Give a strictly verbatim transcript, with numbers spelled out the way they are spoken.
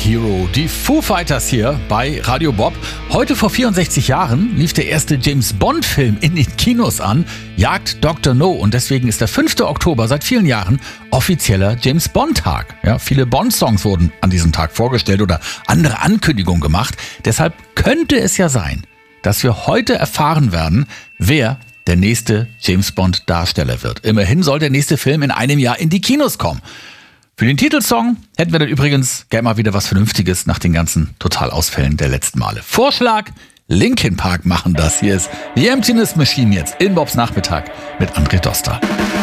Hero. Die Foo Fighters hier bei Radio Bob. Heute vor vierundsechzig Jahren lief der erste James-Bond-Film in den Kinos an, Jagd Doktor No. Und deswegen ist der fünfte Oktober seit vielen Jahren offizieller James-Bond-Tag. Ja, viele Bond-Songs wurden an diesem Tag vorgestellt oder andere Ankündigungen gemacht. Deshalb könnte es ja sein, dass wir heute erfahren werden, wer der nächste James-Bond-Darsteller wird. Immerhin soll der nächste Film in einem Jahr in die Kinos kommen. Für den Titelsong hätten wir dann übrigens gerne mal wieder was Vernünftiges nach den ganzen Totalausfällen der letzten Male. Vorschlag: Linkin Park machen das. Hier ist The Emptiness Machine jetzt in Bobs Nachmittag mit André Doster.